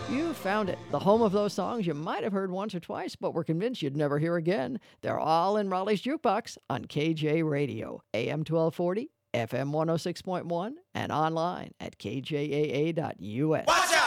You found it. The home of those songs you might have heard once or twice, but were convinced you'd never hear again. They're all in Raleigh's Jukebox on KJ Radio, AM 1240, FM 106.1, and online at kjaa.us. Watch out!